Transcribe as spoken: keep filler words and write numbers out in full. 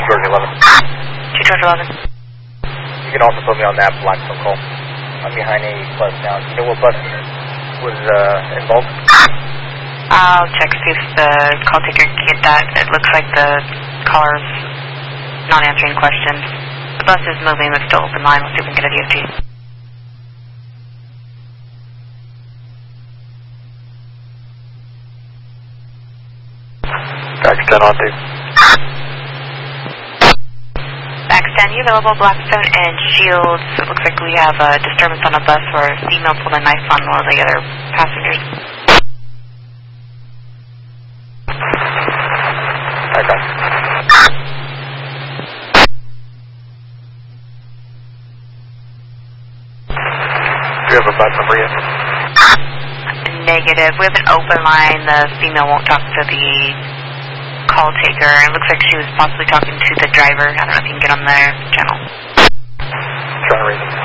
George eleven. two George eleven. You can also put me on that black phone call. I'm behind a bus now. Do you know what bus was uh, involved? I'll check to see if the call taker can get that. It looks like the caller's not answering questions. The bus is moving, but still open line. We'll see if we can get a D F T. Back ten on two. Backstand, you available Blackstone and Shields. It looks like we have a disturbance on a bus where a female pulled a knife on one of the other passengers. Okay. Do you have a bus number yet? Negative. We have an open line. The female won't talk to the call taker. It looks like she was possibly talking to the driver. I don't know if you can get on their channel. Trying to read them.